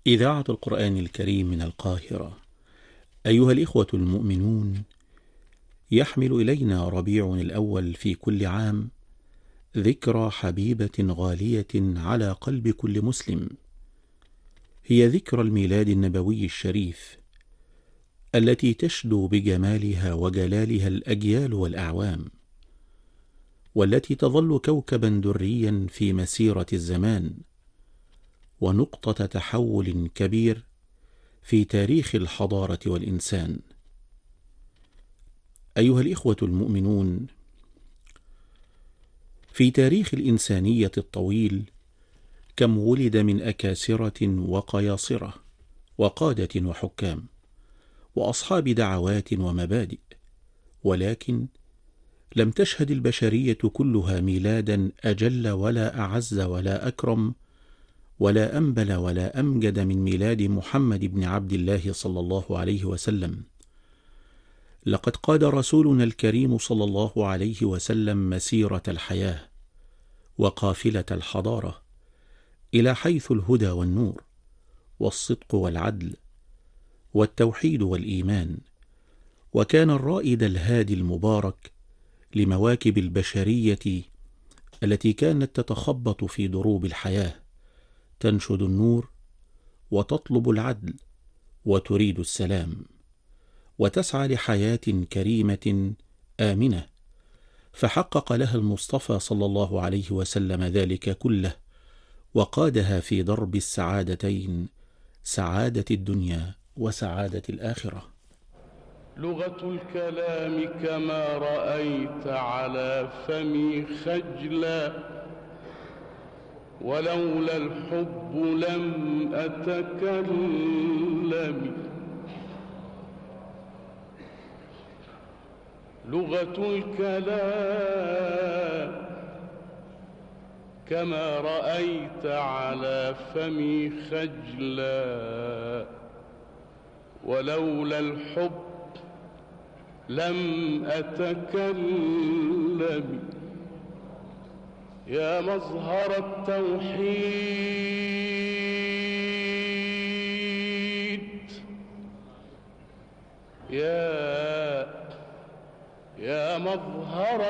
إذاعة القرآن الكريم من القاهرة. أيها الإخوة المؤمنون، يحمل إلينا ربيع الأول في كل عام ذكرى حبيبة غالية على قلب كل مسلم، هي ذكرى الميلاد النبوي الشريف التي تشدو بجمالها وجلالها الأجيال والأعوام، والتي تظل كوكبا دريا في مسيرة الزمان، ونقطة تحول كبير في تاريخ الحضارة والإنسان. أيها الإخوة المؤمنون، في تاريخ الإنسانية الطويل كم ولد من أكاسرة وقياصرة وقادة وحكام وأصحاب دعوات ومبادئ، ولكن لم تشهد البشرية كلها ميلادا أجل ولا أعز ولا أكرم ولا أنبل ولا أمجد من ميلاد محمد بن عبد الله صلى الله عليه وسلم. لقد قاد رسولنا الكريم صلى الله عليه وسلم مسيرة الحياة وقافلة الحضارة إلى حيث الهدى والنور والصدق والعدل والتوحيد والإيمان، وكان الرائد الهادي المبارك لمواكب البشرية التي كانت تتخبط في دروب الحياة، تنشد النور وتطلب العدل وتريد السلام، وتسعى لحياة كريمة آمنة، فحقق لها المصطفى صلى الله عليه وسلم ذلك كله، وقادها في درب السعادتين، سعادة الدنيا وسعادة الآخرة. لغة الكلام كما رأيت على فمي خجلا، ولولا الحب لم أتكلم. لغة الكلام كما رأيت على فمي خجلا، ولولا الحب لم أتكلم. يا مظهر التوحيد، يا مظهر